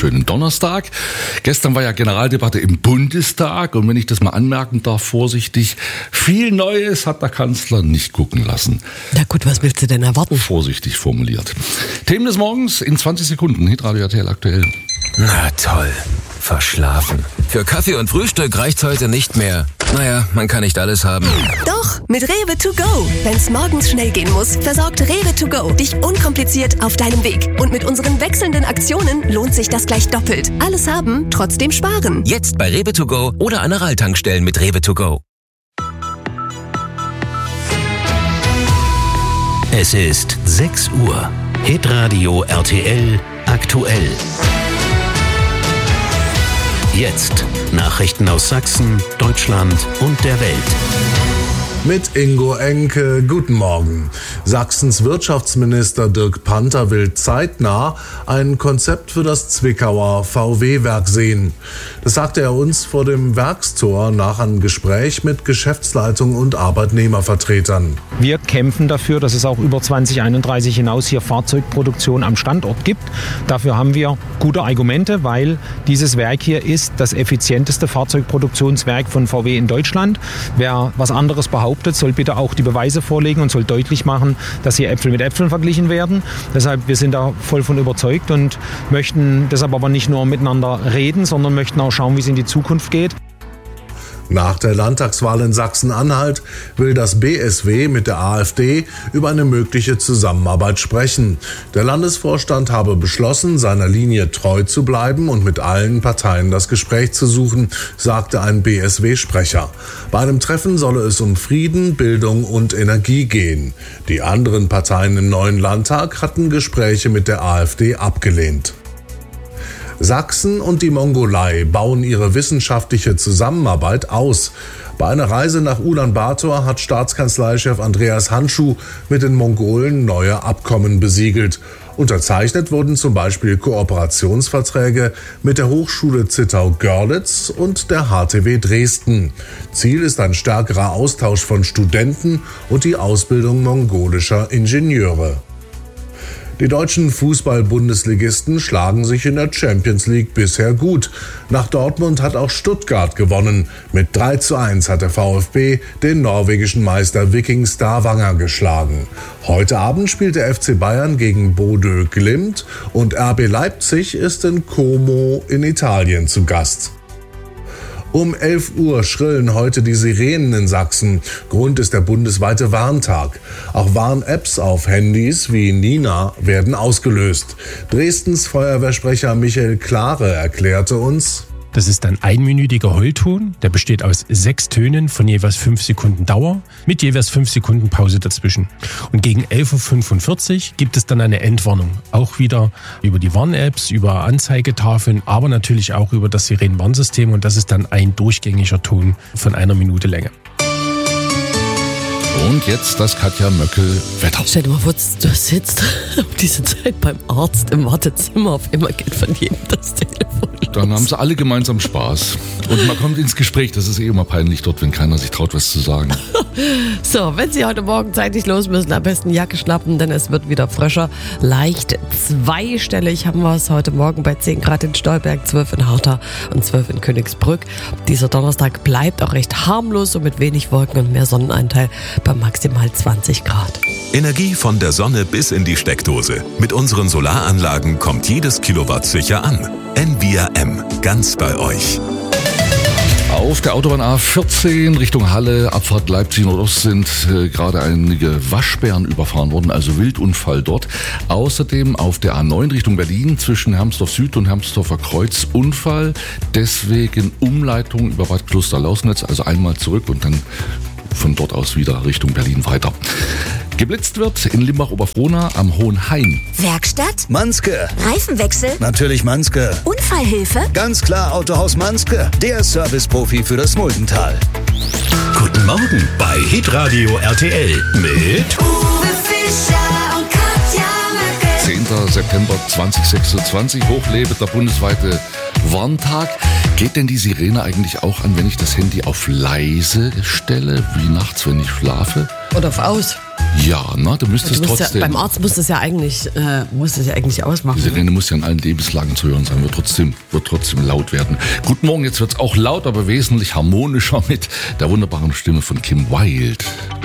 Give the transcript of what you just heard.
schönen Donnerstag. Gestern war ja Generaldebatte im Bundestag und wenn ich das mal anmerken darf, vorsichtig, viel Neues hat der Kanzler nicht gucken lassen. Na gut, was willst du denn erwarten? Vorsichtig formuliert. Themen des Morgens in 20 Sekunden. Hitradio RTL aktuell. Na toll, verschlafen. Für Kaffee und Frühstück reicht's heute nicht mehr. Naja, man kann nicht alles haben. Doch, mit Rewe to go. Wenn's morgens schnell gehen muss, versorgt Rewe to go dich unkompliziert auf deinem Weg. Und mit unseren wechselnden Aktionen lohnt sich das gleich doppelt. Alles haben, trotzdem sparen. Jetzt bei Rewe to go oder an Aral-Tankstellen mit Rewe to go. Es ist 6 Uhr. Hitradio RTL aktuell. Jetzt Nachrichten aus Sachsen, Deutschland und der Welt. Mit Ingo Enke, guten Morgen. Sachsens Wirtschaftsminister Dirk Panther will zeitnah ein Konzept für das Zwickauer VW-Werk sehen. Das sagte er uns vor dem Werkstor nach einem Gespräch mit Geschäftsleitung und Arbeitnehmervertretern. Wir kämpfen dafür, dass es auch über 2031 hinaus hier Fahrzeugproduktion am Standort gibt. Dafür haben wir gute Argumente, weil dieses Werk hier ist das effizienteste Fahrzeugproduktionswerk von VW in Deutschland. Wer was anderes behauptet, soll bitte auch die Beweise vorlegen und soll deutlich machen, dass hier Äpfel mit Äpfeln verglichen werden. Deshalb, wir sind da voll von überzeugt und möchten deshalb aber nicht nur miteinander reden, sondern möchten auch schauen, wie es in die Zukunft geht. Nach der Landtagswahl in Sachsen-Anhalt will das BSW mit der AfD über eine mögliche Zusammenarbeit sprechen. Der Landesvorstand habe beschlossen, seiner Linie treu zu bleiben und mit allen Parteien das Gespräch zu suchen, sagte ein BSW-Sprecher. Bei einem Treffen solle es um Frieden, Bildung und Energie gehen. Die anderen Parteien im neuen Landtag hatten Gespräche mit der AfD abgelehnt. Sachsen und die Mongolei bauen ihre wissenschaftliche Zusammenarbeit aus. Bei einer Reise nach Ulaanbaatar hat Staatskanzleichef Andreas Handschuh mit den Mongolen neue Abkommen besiegelt. Unterzeichnet wurden zum Beispiel Kooperationsverträge mit der Hochschule Zittau-Görlitz und der HTW Dresden. Ziel ist ein stärkerer Austausch von Studenten und die Ausbildung mongolischer Ingenieure. Die deutschen Fußball-Bundesligisten schlagen sich in der Champions League bisher gut. Nach Dortmund hat auch Stuttgart gewonnen. Mit 3:1 hat der VfB den norwegischen Meister Viking Stavanger geschlagen. Heute Abend spielt der FC Bayern gegen Bodø Glimt und RB Leipzig ist in Como in Italien zu Gast. Um 11 Uhr schrillen heute die Sirenen in Sachsen. Grund ist der bundesweite Warntag. Auch Warn-Apps auf Handys wie Nina werden ausgelöst. Dresdens Feuerwehrsprecher Michael Klare erklärte uns: Das ist ein einminütiger Heulton, der besteht aus 6 Tönen von jeweils 5 Sekunden Dauer mit jeweils 5 Sekunden Pause dazwischen. Und gegen 11.45 Uhr gibt es dann eine Endwarnung. Auch wieder über die Warn-Apps, über Anzeigetafeln, aber natürlich auch über das Sirenenwarnsystem und das ist dann ein durchgängiger Ton von 1 Minute Länge. Und jetzt das Katja Möckel-Wetter. Stell dir mal vor, du sitzt diese Zeit beim Arzt im Wartezimmer, auf einmal geht von jedem das Telefon los. Dann haben sie alle gemeinsam Spaß. Und man kommt ins Gespräch, das ist eh immer peinlich dort, wenn keiner sich traut, was zu sagen. So, wenn Sie heute Morgen zeitig los müssen, am besten Jacke schnappen, denn es wird wieder frischer. Leicht zweistellig haben wir es heute Morgen bei 10 Grad in Stolberg, 12 in Hartau und 12 in Königsbrück. Dieser Donnerstag bleibt auch recht harmlos und mit wenig Wolken und mehr Sonnenanteil bei maximal 20 Grad. Energie von der Sonne bis in die Steckdose. Mit unseren Solaranlagen kommt jedes Kilowatt sicher an. NVRM, ganz bei euch. Auf der Autobahn A14 Richtung Halle, Abfahrt Leipzig Nordost sind gerade einige Waschbären überfahren worden, also Wildunfall dort. Außerdem auf der A9 Richtung Berlin zwischen Hermsdorf Süd und Hermsdorfer Kreuz Unfall. Deswegen Umleitung über Bad Kloster-Lausnitz, also einmal zurück und dann von dort aus wieder Richtung Berlin weiter. Geblitzt wird in Limbach-Oberfrohna am Hohenhain. Werkstatt? Manske. Reifenwechsel? Natürlich Manske. Unfallhilfe? Ganz klar Autohaus Manske. Der Serviceprofi für das Muldental. Guten Morgen bei Hitradio RTL mit Uwe Fischer und Katja Möckel. 10. September 2026, hochlebe der bundesweite Warntag. Geht denn die Sirene eigentlich auch an, wenn ich das Handy auf leise stelle, wie nachts, wenn ich schlafe? Oder auf aus. Ja, na, du müsstest trotzdem. Ja, beim Arzt muss das ja eigentlich ausmachen. Die Sirene muss ja in allen Lebenslagen zu hören sein, wird trotzdem laut werden. Guten Morgen, jetzt wird es auch laut, aber wesentlich harmonischer mit der wunderbaren Stimme von Kim Wilde.